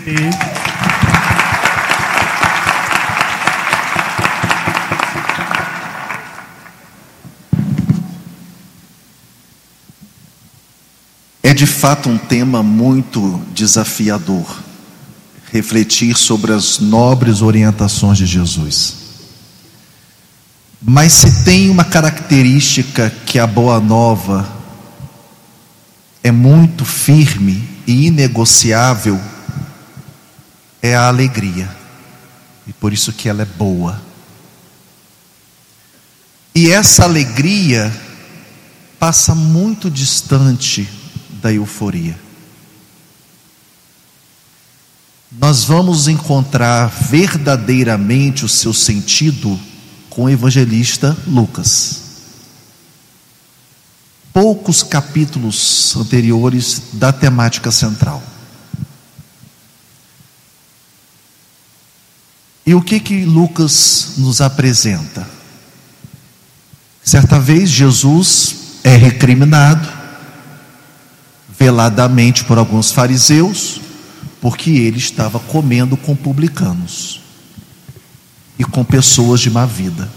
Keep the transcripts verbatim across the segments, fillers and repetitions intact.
É de fato um tema muito desafiador, refletir sobre as nobres orientações de Jesus. Mas se tem uma característica que a Boa Nova é muito firme e inegociável, é a alegria. E por isso que ela é boa. E essa alegria passa muito distante da euforia. Nós vamos encontrar verdadeiramente o seu sentido com o evangelista Lucas. Poucos capítulos anteriores da temática central. E o que que Lucas nos apresenta? Certa vez Jesus é recriminado veladamente por alguns fariseus, porque ele estava comendo com publicanos e com pessoas de má vida.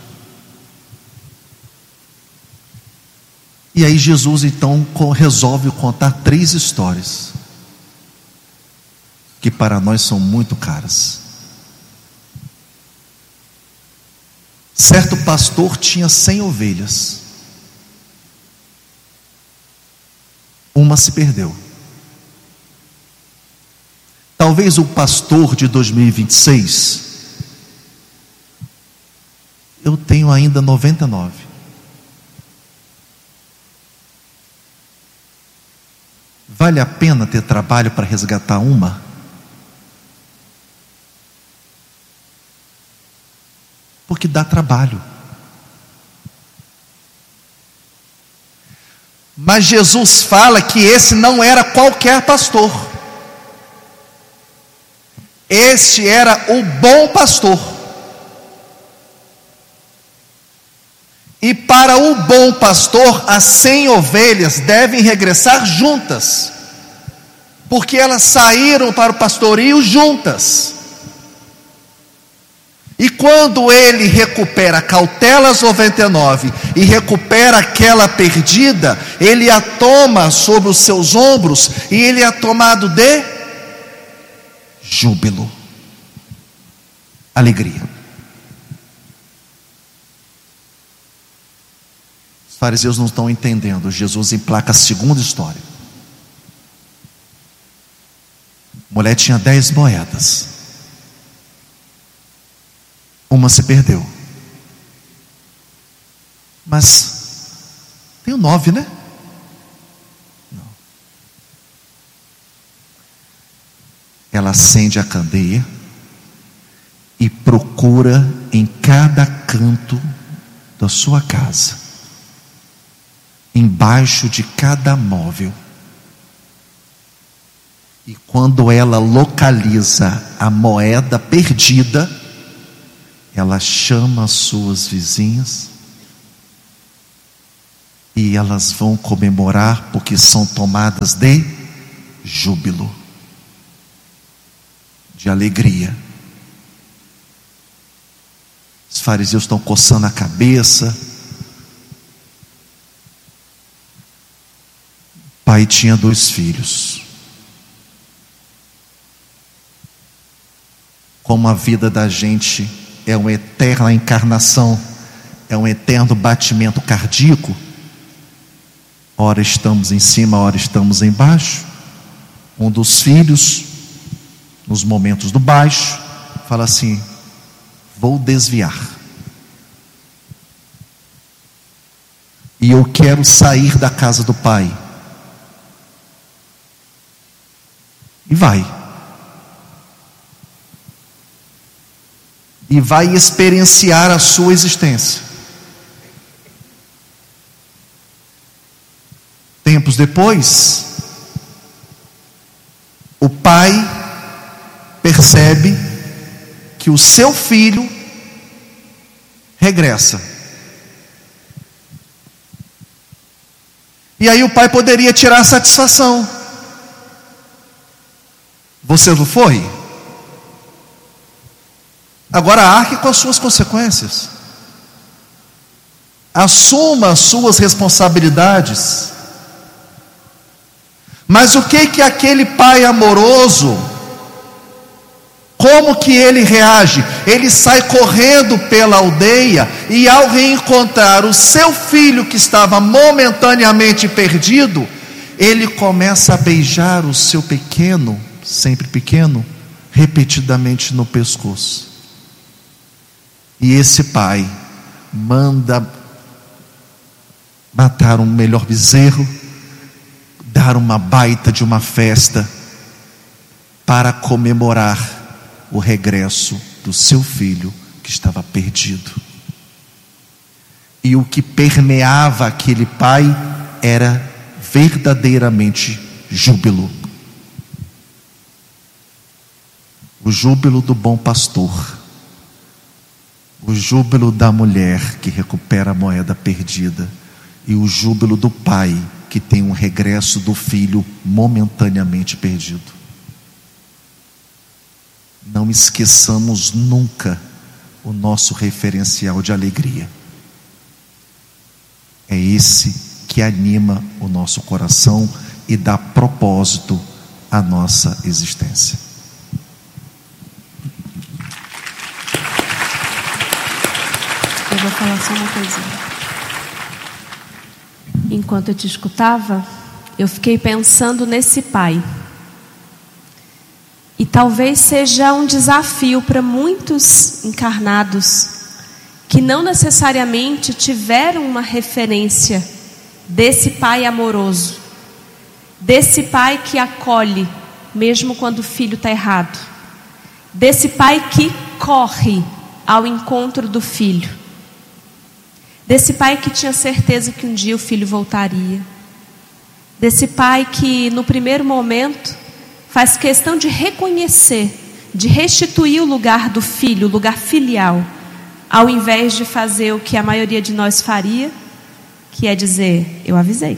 E aí Jesus então resolve contar três histórias que para nós são muito caras. Certo pastor tinha cem ovelhas. Uma se perdeu. Talvez o pastor de dois mil e vinte e seis, eu tenho ainda noventa e nove. Vale a pena ter trabalho para resgatar uma? Porque dá trabalho. Mas Jesus fala que esse não era qualquer pastor. Este era o bom pastor. E para o bom pastor, as cem ovelhas devem regressar juntas, porque elas saíram para o pastorio juntas. E quando ele recupera, cautela as noventa e nove e recupera aquela perdida, ele a toma sobre os seus ombros e ele é tomado de júbilo, alegria. Os fariseus não estão entendendo. Jesus emplaca a segunda história. A mulher tinha dez moedas. Uma se perdeu. Mas tem o nove, né? Não. Ela acende a candeia e procura em cada canto da sua casa, embaixo de cada móvel. E quando ela localiza a moeda perdida, ela chama as suas vizinhas e elas vão comemorar, porque são tomadas de júbilo, de alegria. Os fariseus estão coçando a cabeça. O pai tinha dois filhos. Como a vida da gente é uma eterna encarnação, é um eterno batimento cardíaco, ora estamos em cima, ora estamos embaixo. Um dos filhos, nos momentos do baixo, fala assim: vou desviar, e eu quero sair da casa do pai. E vai. E vai experienciar a sua existência. Tempos depois, o pai percebe que o seu filho regressa. E aí o pai poderia tirar satisfação. Você não foi? Agora arque com as suas consequências. Assuma as suas responsabilidades. Mas o que que aquele pai amoroso, como que ele reage? Ele sai correndo pela aldeia e, ao reencontrar o seu filho que estava momentaneamente perdido, ele começa a beijar o seu pequeno, sempre pequeno, repetidamente no pescoço. E esse pai manda matar um melhor bezerro, dar uma baita de uma festa para comemorar o regresso do seu filho que estava perdido. E o que permeava aquele pai era verdadeiramente júbilo. O júbilo do bom pastor, o júbilo da mulher que recupera a moeda perdida, e o júbilo do pai que tem um regresso do filho momentaneamente perdido. Não esqueçamos nunca o nosso referencial de alegria. É esse que anima o nosso coração e dá propósito à nossa existência. Eu vou falar só uma coisinha. Enquanto eu te escutava, eu fiquei pensando nesse pai. E talvez seja um desafio para muitos encarnados que não necessariamente tiveram uma referência desse pai amoroso, desse pai que acolhe mesmo quando o filho está errado, desse pai que corre ao encontro do filho, desse pai que tinha certeza que um dia o filho voltaria, desse pai que no primeiro momento faz questão de reconhecer, de restituir o lugar do filho, o lugar filial, ao invés de fazer o que a maioria de nós faria, que é dizer, eu avisei.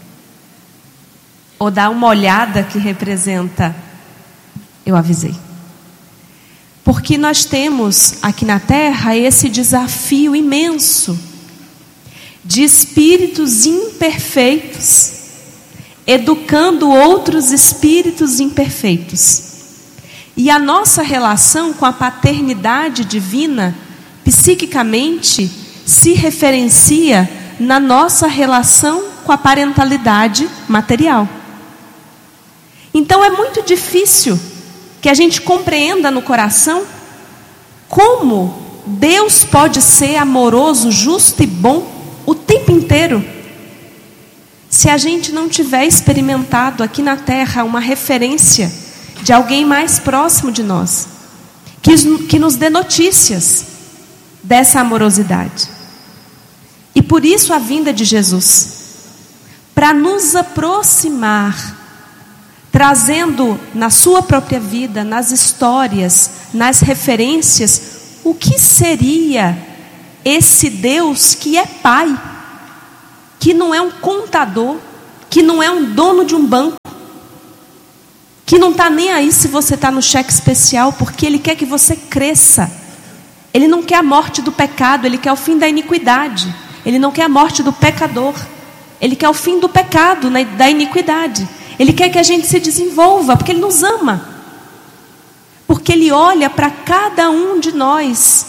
Ou dar uma olhada que representa, eu avisei. Porque nós temos aqui na Terra esse desafio imenso de espíritos imperfeitos educando outros espíritos imperfeitos. E a nossa relação com a paternidade divina, psiquicamente, se referencia na nossa relação com a parentalidade material. Então é muito difícil que a gente compreenda no coração como Deus pode ser amoroso, justo e bom o tempo inteiro, se a gente não tiver experimentado aqui na Terra uma referência de alguém mais próximo de nós, que, que nos dê notícias dessa amorosidade. E por isso a vinda de Jesus, para nos aproximar, trazendo na sua própria vida, nas histórias, nas referências, o que seria esse Deus que é Pai, que não é um contador, que não é um dono de um banco, que não está nem aí se você está no cheque especial, porque Ele quer que você cresça. Ele não quer a morte do pecado, Ele quer o fim da iniquidade. Ele não quer a morte do pecador, Ele quer o fim do pecado, da iniquidade. Ele quer que a gente se desenvolva, porque Ele nos ama, porque Ele olha para cada um de nós.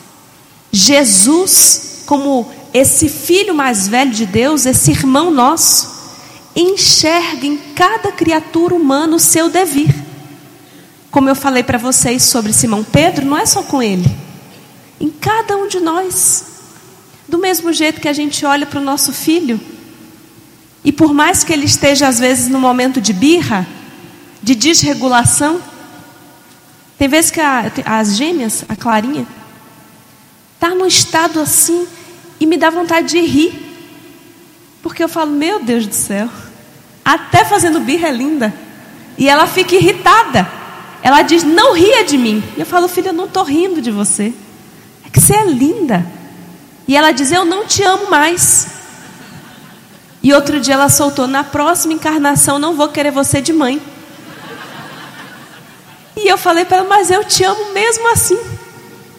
Jesus, como esse filho mais velho de Deus, esse irmão nosso, enxerga em cada criatura humana o seu devir. Como eu falei para vocês sobre Simão Pedro, não é só com ele, em cada um de nós. Do mesmo jeito que a gente olha para o nosso filho, e por mais que ele esteja às vezes no momento de birra, de desregulação, tem vezes que a, as gêmeas, a Clarinha, está num estado assim, e me dá vontade de rir, porque eu falo, meu Deus do céu, até fazendo birra é linda. E ela fica irritada, ela diz, não ria de mim. E eu falo, filha, eu não estou rindo de você, é que você é linda. E ela diz, eu não te amo mais. E outro dia ela soltou, na próxima encarnação não vou querer você de mãe. E eu falei para ela, mas eu te amo mesmo assim.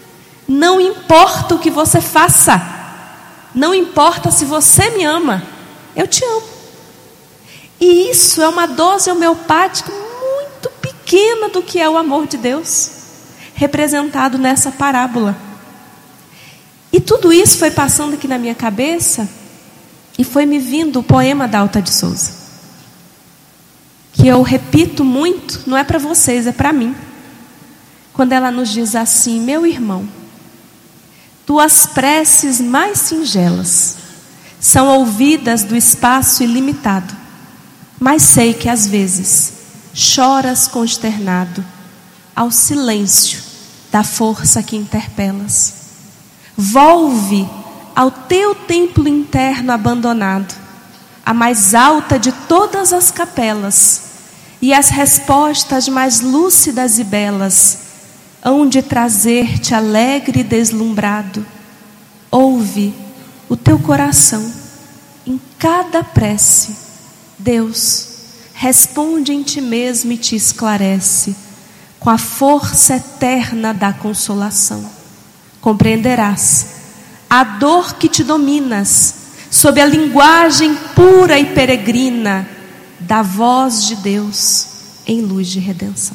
Não importa o que você faça, não importa se você me ama, eu te amo. E isso é uma dose homeopática muito pequena do que é o amor de Deus, representado nessa parábola. E tudo isso foi passando aqui na minha cabeça, e foi me vindo o poema da Alta de Souza, que eu repito muito, não é para vocês, é para mim. Quando ela nos diz assim: meu irmão, tuas preces mais singelas são ouvidas do espaço ilimitado, mas sei que às vezes choras consternado ao silêncio da força que interpelas. Volve ao teu templo interno abandonado, a mais alta de todas as capelas, e as respostas mais lúcidas e belas hão de trazer-te alegre e deslumbrado. Ouve o teu coração em cada prece. Deus responde em ti mesmo e te esclarece com a força eterna da consolação. Compreenderás a dor que te dominas sob a linguagem pura e peregrina da voz de Deus em luz de redenção.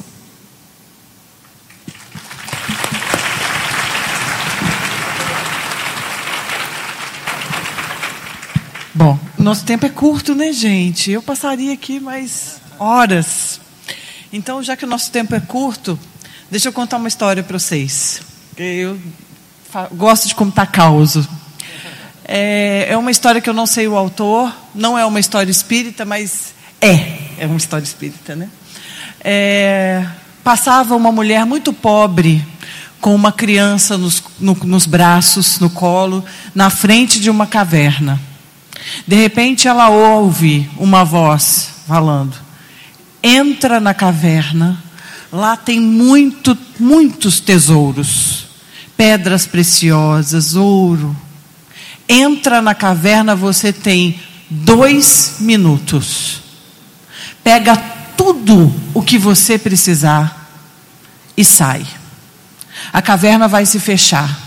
Bom, nosso tempo é curto, né, gente? Eu passaria aqui mais horas. Então, já que o nosso tempo é curto, deixa eu contar uma história para vocês. Eu gosto de contar causa. É, é uma história que eu não sei o autor, não é uma história espírita, mas é, é uma história espírita, né? É, passava uma mulher muito pobre, com uma criança nos, no, nos braços, no colo, na frente de uma caverna. De repente ela ouve uma voz falando: entra na caverna, lá tem muito, muitos tesouros, pedras preciosas, ouro. Entra na caverna, você tem dois minutos. Pega tudo o que você precisar e sai. A caverna vai se fechar.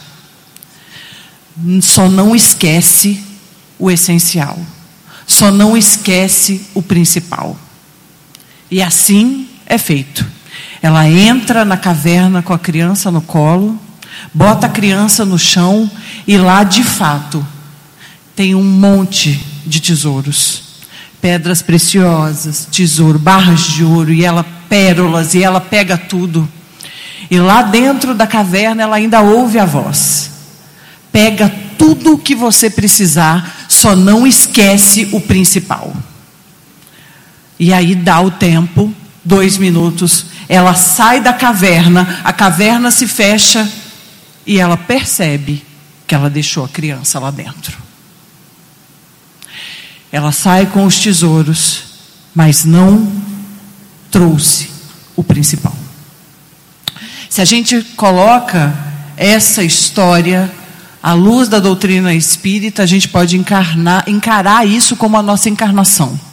Só não esquece o essencial. Só não esquece o principal. E assim é feito. Ela entra na caverna com a criança no colo, bota a criança no chão e lá, de fato, tem um monte de tesouros. Pedras preciosas, tesouro, barras de ouro, e ela, pérolas, e ela pega tudo. E lá dentro da caverna ela ainda ouve a voz: pega tudo o que você precisar, só não esquece o principal. E aí dá o tempo, dois minutos, ela sai da caverna, a caverna se fecha e ela percebe que ela deixou a criança lá dentro. Ela sai com os tesouros, mas não trouxe o principal. Se a gente coloca essa história à luz da doutrina espírita, a gente pode encarnar, encarar isso como a nossa encarnação.